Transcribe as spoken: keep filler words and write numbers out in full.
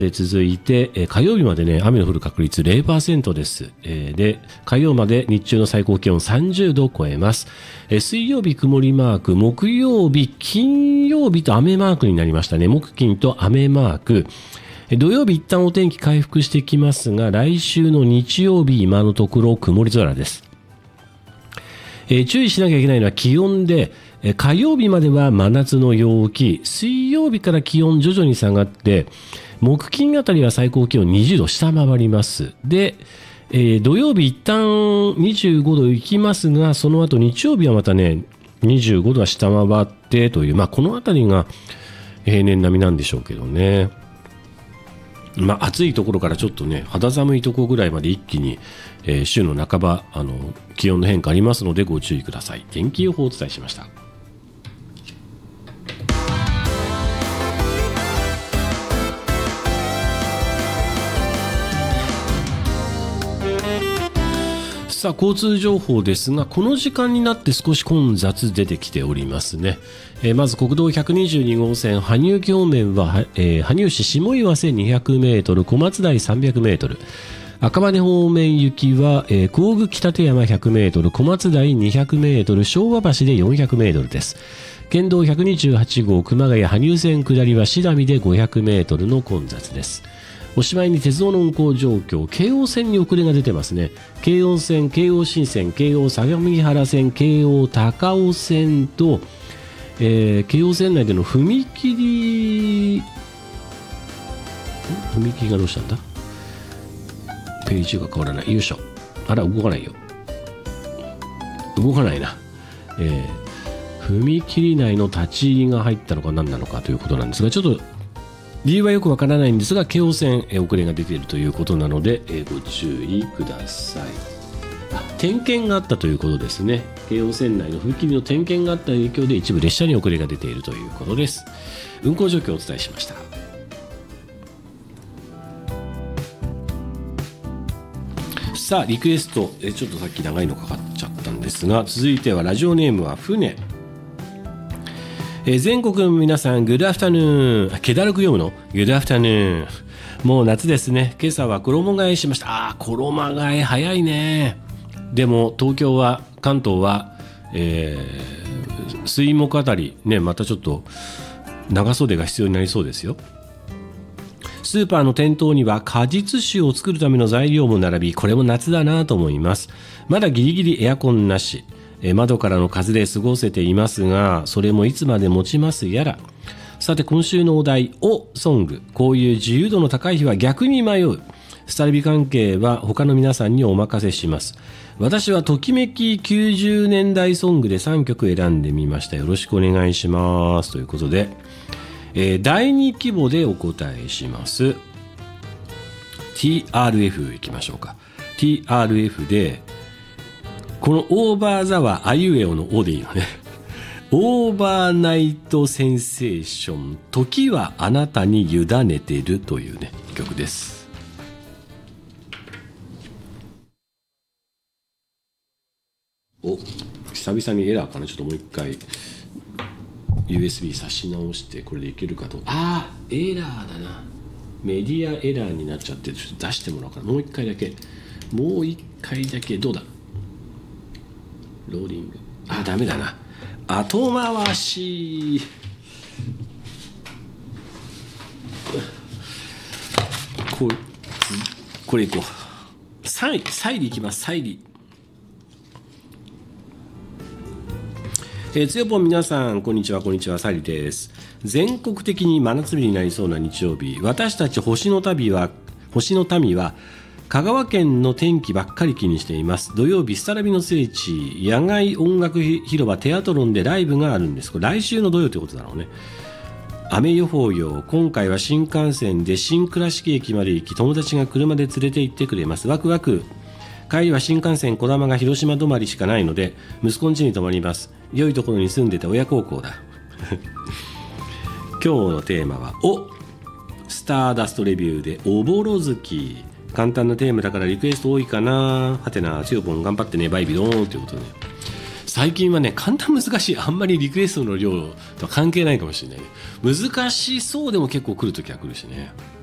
で続いて、えー、火曜日までね、雨の降る確率 ゼロパーセント です。えー、で、火曜まで日中の最高気温さんじゅうどを超えます。えー、水曜日曇りマーク、木曜日、金曜日と雨マークになりましたね。木金と雨マーク。えー、土曜日一旦お天気回復してきますが、来週の日曜日、今のところ曇り空です。えー、注意しなきゃいけないのは気温で、えー、火曜日までは真夏の陽気、水曜日から気温徐々に下がって、木金あたりは最高気温にじゅうど下回ります。で、えー、土曜日一旦にじゅうごどいきますが、その後日曜日はまたね、にじゅうごどは下回ってという、まあこのあたりが平年並みなんでしょうけどね。まあ暑いところからちょっとね、肌寒いところぐらいまで一気に、えー、週の半ば、あの、気温の変化ありますのでご注意ください。天気予報をお伝えしました。さあ交通情報ですが、この時間になって少し混雑出てきておりますね。えー、まず国道ひゃくにじゅうにごうせん羽生駅方面は、えー、羽生市下岩瀬にひゃくメートル、小松台さんびゃくメートル、赤羽方面行きは、えー、甲府北手山ひゃくメートル、小松台にひゃくメートル、昭和橋でよんひゃくメートルです。県道ひゃくにじゅうはちごう熊谷羽生線下りは志段でごひゃくメートルの混雑です。おしまいに鉄道の運行状況、京王線に遅れが出てますね。京王線、京王新線、京王相模原線、京王高尾線と、えー、京王線内での踏切、踏切がどうしたんだ？ページが変わらない。よいしょ。あら、動かないよ。動かないな。えー、踏切内の立ち入りが入ったのか何なのかということなんですが、ちょっと理由はよくわからないんですが、京王線え遅れが出ているということなので、えご注意ください。あ、点検があったということですね。京王線内の踏切の点検があった影響で一部列車に遅れが出ているということです。運行状況をお伝えしました。さあリクエストえちょっとさっき長いのかかっちゃったんですが、続いてはラジオネームは船。えー、全国の皆さん、グッドアフタヌーン。気だるく読むの？グッドアフタヌーン。もう夏ですね。今朝は衣替えしました。ああ、衣替え早いね。でも東京は、関東は、えー、水木あたりね、またちょっと長袖が必要になりそうですよ。スーパーの店頭には果実酒を作るための材料も並び、これも夏だなと思います。まだギリギリエアコンなし。窓からの風で過ごせていますが、それもいつまで持ちますやら。さて今週のお題、おソング。こういう自由度の高い日は逆に迷う。スタルビ関係は他の皆さんにお任せします。私はときめききゅうじゅうねんだいソングでさんきょく選んでみました。よろしくお願いします。ということで、えー、だいに規模でお答えします。ティーアールエフ いきましょうか。ティーアールエフ で、このオーバーザはあいうえおのおでいいのね。オーバーナイトセンセーション、時はあなたに委ねてるというね、曲です。お、久々にエラーかな。ちょっともう一回 ユーエスビー 差し直してこれでいけるかと。あー、エラーだな。メディアエラーになっちゃって、ちょっと出してもらおうかな。もう一回だけ。もう一回だけ。どうだ？ローリング。あ、ダメだな。後回し。これ、これいこう。サイ、サイリいきます。サイリ。えー、つよぽん皆さん、こんにちは、こんにちは、サイリです。全国的に真夏日になりそうな日曜日。私たち星の旅は、星の民は、香川県の天気ばっかり気にしています。土曜日、スタラビの聖地、野外音楽広場テアトロンでライブがあるんです。これ来週の土曜ということだろうね。雨予報よ。今回は新幹線で新倉敷駅まで行き、友達が車で連れて行ってくれます。ワクワク。帰りは新幹線こだまが広島止まりしかないので、息子ん家に泊まります。良いところに住んでた親孝行だ。今日のテーマは、おスターダストレビューでおぼろ月。簡単なテーマだからリクエスト多いかな。はてな、つよぽん頑張ってね、バイビドーンということで。最近はね、簡単難しい、あんまりリクエストの量とは関係ないかもしれないね。難しそうでも結構来るときは来るしね。